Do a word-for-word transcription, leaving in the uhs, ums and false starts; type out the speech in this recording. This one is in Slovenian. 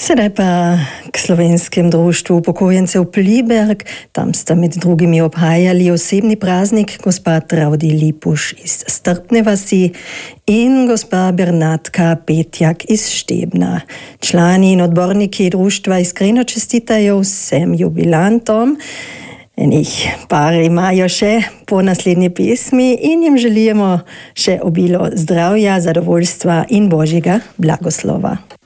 Sedaj pa k Slovenskem društvu upokojencev Pliberk. Tam sta med drugimi obhajali osebni praznik gospa Travdi Lipuš iz Strpne vasi in gospa Bernatka Petjak iz Štebna. Člani in odborniki društva iskreno čestitajo vsem jubilantom. Enih par imajo še po naslednji pesmi in jim želimo še obilo zdravja, zadovoljstva in božjega blagoslova.